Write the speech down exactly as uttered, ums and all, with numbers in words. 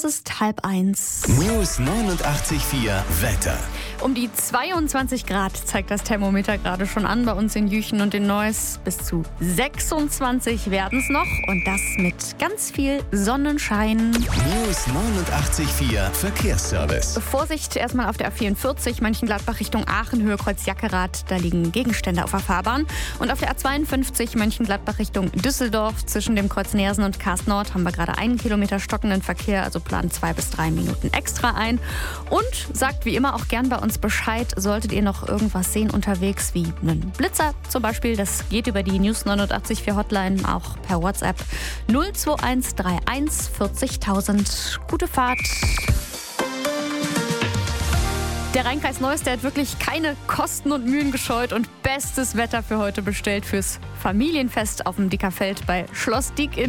Es ist halb eins. News neunundachtzig Komma vier Wetter. Um die zweiundzwanzig Grad zeigt das Thermometer gerade schon an bei uns in Jüchen und in Neuss. Bis zu sechsundzwanzig werden es noch und das mit ganz viel Sonnenschein. News neunundachtzig Komma vier Verkehrsservice. Vorsicht erstmal auf der A vierundvierzig, Mönchengladbach Richtung Aachen, Höhe Kreuz Jackerath. Da liegen Gegenstände auf der Fahrbahn. Und auf der A zweiundfünfzig, Mönchengladbach Richtung Düsseldorf, zwischen dem Kreuz Neersen und Karst Nord haben wir gerade einen Kilometer stockenden Verkehr, also planen zwei bis drei Minuten extra ein. Und sagt wie immer auch gern bei uns Bescheid, solltet ihr noch irgendwas sehen unterwegs, wie einen Blitzer zum Beispiel. Das geht über die News neunundachtzig Komma vier Hotline, auch per WhatsApp null zwei eins drei eins vierzigtausend. Gute Fahrt. Der Rheinkreis Neuss, der hat wirklich keine Kosten und Mühen gescheut und bestes Wetter für heute bestellt fürs Familienfest auf dem Dickerfeld bei Schloss Dieck in